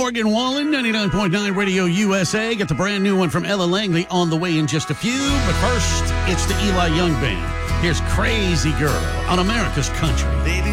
Morgan Wallen, 99.9 Radio USA. Got the brand new one from Ella Langley on the way in just a few. But first, it's the Eli Young Band. Here's Crazy Girl on America's Country. Baby,